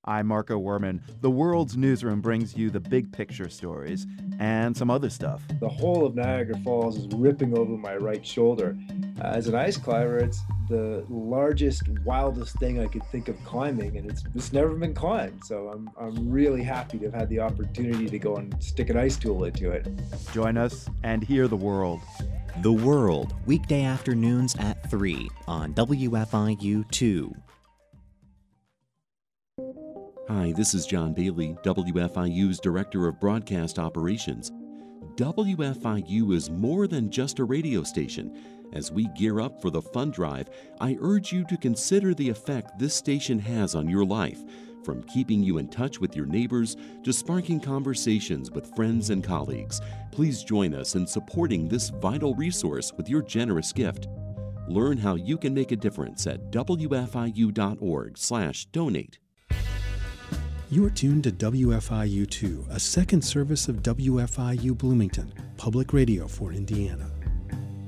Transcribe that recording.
I'm Marco Werman. The World's Newsroom brings you the big picture stories and some other stuff. The whole of Niagara Falls is ripping over my right shoulder. As an ice climber, it's the largest, wildest thing I could think of climbing, and it's never been climbed. So I'm really happy to have had the opportunity to go and stick an ice tool into it. Join us and hear the world. The World, weekday afternoons at 3 on WFIU 2. Hi, this is John Bailey, WFIU's Director of Broadcast Operations. WFIU is more than just a radio station. As we gear up for the fund drive, I urge you to consider the effect this station has on your life, from keeping you in touch with your neighbors to sparking conversations with friends and colleagues. Please join us in supporting this vital resource with your generous gift. Learn how you can make a difference at wfiu.org/donate. You're tuned to WFIU 2, a second service of WFIU Bloomington, public radio for Indiana.